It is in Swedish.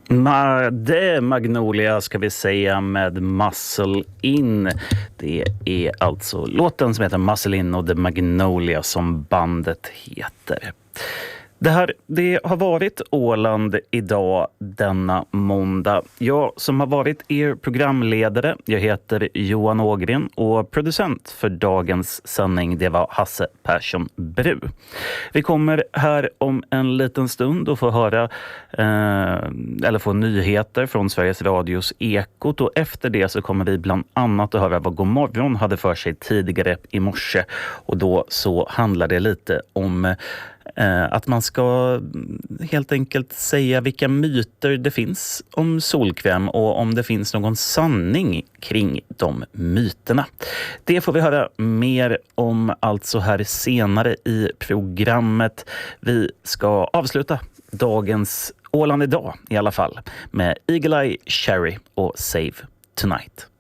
Det är Magnolia ska vi säga med Muscle In. Det är alltså låten som heter Muscle In och The Magnolia som bandet heter. Det har varit Åland idag denna måndag. Jag som har varit er programledare, jag heter Johan Ågren och producent för dagens sändning, det var Hasse Persson Bru. Vi kommer här om en liten stund att få höra eller få nyheter från Sveriges Radios Ekot, och efter det så kommer vi bland annat att höra vad Godmorgon hade för sig tidigare i morse, och då så handlar det lite om att man ska helt enkelt säga vilka myter det finns om solkräm och om det finns någon sanning kring de myterna. Det får vi höra mer om alltså här senare i programmet. Vi ska avsluta dagens Åland idag i alla fall med Eagle Eye Cherry och Save Tonight.